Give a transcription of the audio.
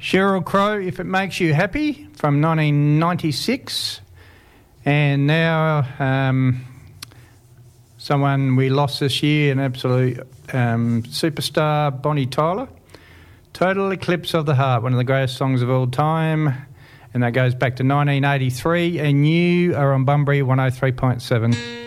Sheryl Crow, If It Makes You Happy, from 1996. And now someone we lost this year, an absolute superstar, Bonnie Tyler. Total Eclipse of the Heart, one of the greatest songs of all time. And that goes back to 1983. And you are on Bunbury 103.7.